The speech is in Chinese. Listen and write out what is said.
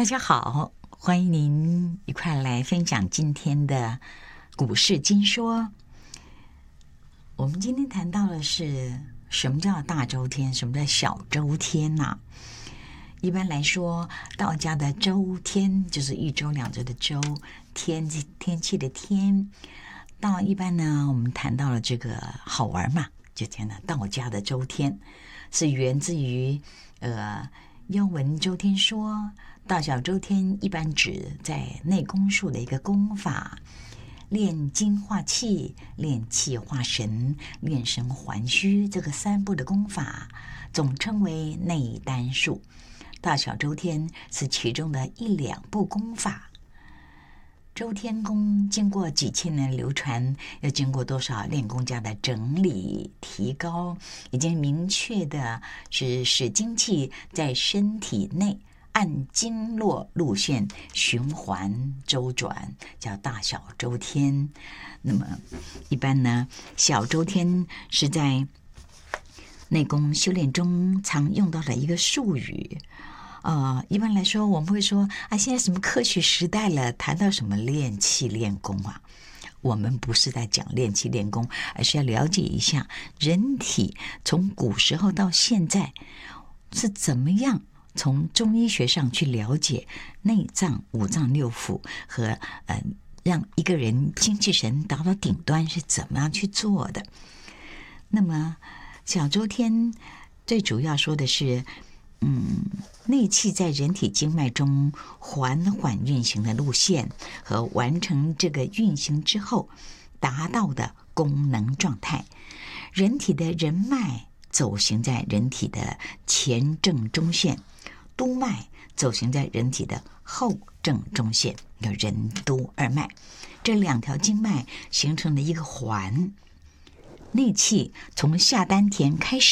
大家好，欢迎您一块来分享今天的股市金说。我们今天谈到的是什么叫大周天，什么叫小周天呢？一般来说，道家的周天就是一周两周的周，天气的天。到一般呢，我们谈到了这个好玩嘛，就讲了道家的周天是源自于妖文周天说。大小周天一般指在内功术的一个功法，炼精化气、炼气化神、炼神还虚，这个三步的功法总称为内丹术。大小周天是其中的一两步功法。周天功经过几千年流传，又经过多少练功家的整理提高，已经明确的是使精气在身体内按经络路线循环周转，叫大小周天。那么一般呢，小周天是在内功修炼中常用到的一个术语。一般来说我们会说现在什么科学时代了，谈到什么练气练功啊？我们不是在讲练气练功，而是要了解一下人体从古时候到现在是怎么样从中医学上去了解内脏、五脏六腑和让一个人精气神达到顶端是怎么样去做的。那么小周天最主要说的是内气在人体经脉中缓缓运行的路线和完成这个运行之后达到的功能状态。人体的人脉走行在人体的前正中线，督脉走行在人体的后正中线，叫任督二脉。这两条经脉形成了一个环，内气从下丹田开始